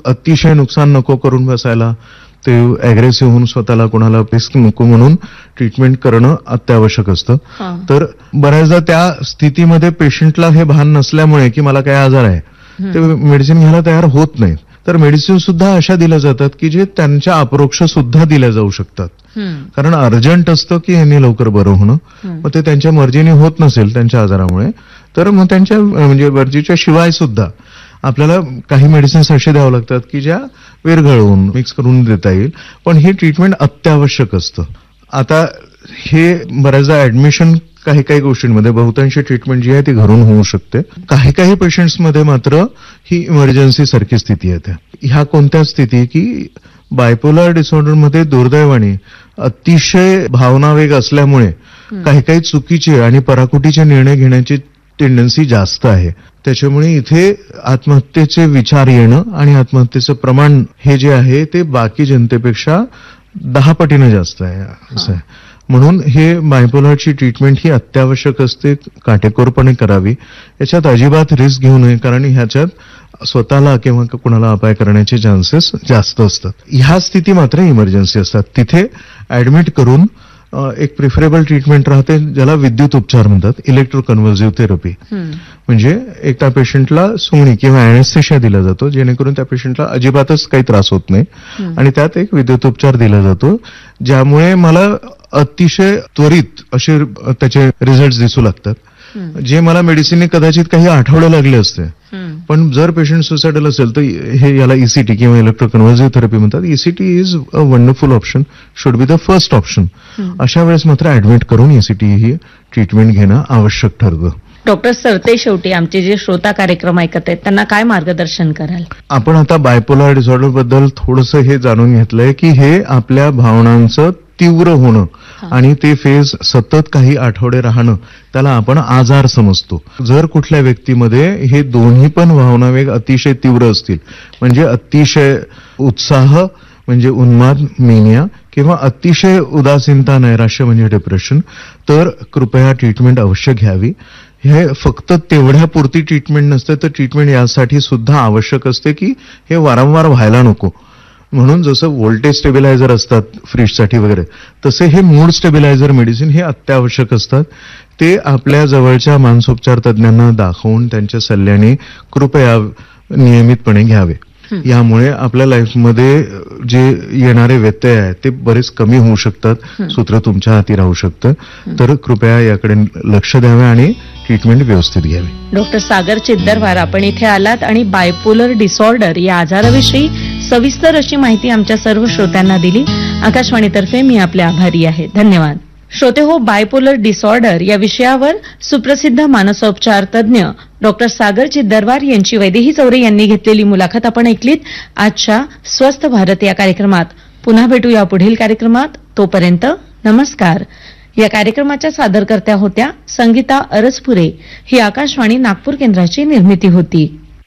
अतिशय नुकसान नको करून बसायला, ते अग्रेसिव्ह होऊन स्वतःला कोणाला रिस्क नको म्हणून ट्रीटमेंट करणं अत्यावश्यक असतं. तर बऱ्याचदा त्या स्थितीमध्ये पेशंटला हे भान नसल्यामुळे की मला काय आजार आहे, ते मेडिसिन घ्यायला तयार होत नाहीत. तर मेडिसिन सुद्धा अशा दिल्या जातात की जे त्यांच्या अप्रोक्ष सुद्धा दिल्या जाऊ शकतात. कारण अर्जंट असतं की यांनी लवकर बरं होणं, मग ते त्यांच्या मर्जीने होत नसेल त्यांच्या आजारामुळे, तर मग त्यांच्या म्हणजे मर्जीच्या शिवाय सुद्धा आपल्याला काही मेडिसिन्स असे द्यावं लागतात की ज्या विरघळवून मिक्स करून देता येईल. पण ही ट्रीटमेंट अत्यावश्यक असतं. आता हे बऱ्याचदा ऍडमिशन काही काही गोष्टींमध्ये बहुतांशी ट्रीटमेंट जी आहे ती घरून होऊ शकते. काही काही पेशंट्समध्ये मात्र ही इमर्जन्सी सारखी स्थिती येते. ह्या कोणत्या स्थिती की बायपोलर डिसऑर्डरमध्ये दुर्दैवाने अतिशय भावनावेग असल्यामुळे काही काही चुकीचे आणि पराकुटीचे निर्णय घेण्याची टेंडन्सी जास्त आहे. त्याच्यामुळे इथे आत्महत्येचे विचार येणं आणि आत्महत्येचं प्रमाण हे जे आहे ते बाकी जनतेपेक्षा 10 पटीनं जास्त आहे असं आहे. म्हणून हे बायपोलरची ट्रीटमेंट ही अत्यावश्यक असते, काटेकोरपणे करावी. याच्यात अजिबात रिस्क घेऊ नये, कारण ह्याच्यात स्वतःला किंवा कोणाला अपाय करण्याचे चान्सेस जास्त असतात. ह्या स्थिती मात्र इमर्जन्सी असतात. तिथे ऍडमिट करून एक प्रिफरेबल ट्रीटमेंट राहते ज्याला विद्युत उपचार म्हणतात, इलेक्ट्रोकन्व्हल्सिव्ह थेरपी. म्हणजे एक त्या पेशंटला सुंगणी किंवा अॅनेस्थेशिया दिला जातो जेणेकरून त्या पेशंटला अजिबातच काही त्रास होत नाही आणि त्यात एक विद्युत उपचार दिला जातो ज्यामुळे मला अतिशय त्वरित असे त्याचे रिझल्ट दिसू लागतात, जे मला मेडिसिनने कदाचित काही आठवडे लागले असते. पण जर पेशंट सुसायडल असेल तर हे याला ईसीटी किंवा इलेक्ट्रोकन्व्हल्सिव्ह थेरपी म्हणतात. ECT is a wonderful option, should be the first option. अशा वेळेस मात्र ऍडमिट करून ईसीटी ही ट्रीटमेंट घेणं आवश्यक ठरतं. डॉक्टर सरते, शेवटी आमचे जे श्रोता कार्यक्रम ऐकत आहेत त्यांना काय मार्गदर्शन कराल? आपण आता बायपोलर डिसऑर्डर बद्दल थोडंसं हे जाणून घेतलंय की हे आपल्या भावनांचं तीव्र होणं आणि ते फेज सतत काही आठवडे राहणं त्याला आपण आजार समजतो. जर कुठल्या व्यक्तीमध्ये हे दोन्ही पण भावनावेग अतिशय तीव्र असतील, म्हणजे अतिशय उत्साह म्हणजे उन्माद मेनिया किंवा अतिशय उदासीनता नैराश्य म्हणजे डिप्रेशन, तर कृपया ट्रीटमेंट अवश्य घ्यावी. हे फक्त तेवढ्यापुरती ट्रीटमेंट नसते, तर ट्रीटमेंट यासाठी सुद्धा आवश्यक असते की हे वारंवार व्हायला नको. म्हणून जसं व्होल्टेज स्टेबिलायझर असतात फ्रीजसाठी वगैरे, तसे हे मूड स्टेबिलायझर मेडिसिन हे अत्यावश्यक असतात. ते आपल्या जवळच्या मानसोपचार तज्ञांना दाखवून त्यांच्या सल्ल्याने कृपया नियमितपणे घ्यावे. यामुळे आपल्या लाईफमध्ये जे येणारे व्यत्यय आहेत ते बरेच कमी होऊ शकतात. सूत्र तुमच्या हाती राहू शकतं. तर कृपया याकडे लक्ष द्यावे आणि ट्रीटमेंट व्यवस्थित घ्यावी. डॉक्टर सागर चिद्दरवार, आपण इथे आलात आणि बायपोलर डिसऑर्डर या आजाराविषयी सविस्तर अशी माहिती आमच्या सर्व श्रोत्यांना दिली. आकाशवाणीतर्फे मी आपले आभारी आहे. धन्यवाद. श्रोते हो, बायपोलर डिसऑर्डर या विषयावर सुप्रसिद्ध मानसोपचार तज्ञ डॉक्टर सागर चिद्दरवार यांची वैदेही चौरे यांनी घेतलेली मुलाखत आपण ऐकलीत आजच्या स्वस्थ भारत या कार्यक्रमात. पुन्हा भेटूया पुढील कार्यक्रमात. तोपर्यंत नमस्कार. या कार्यक्रमाच्या सादरकर्त्या होत्या संगीता अरसपुरे. ही आकाशवाणी नागपूर केंद्राची निर्मिती होती.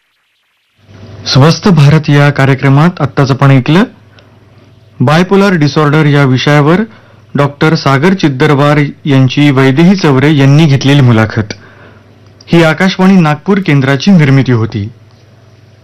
स्वस्थ भारत या कार्यक्रमात आत्ताच आपण ऐकलं बायपोलर डिसऑर्डर या विषयावर डॉक्टर सागर चिद्दरवार यांची वैदेही चौरे यांनी घेतलेली मुलाखत. ही आकाशवाणी नागपूर केंद्राची निर्मिती होती.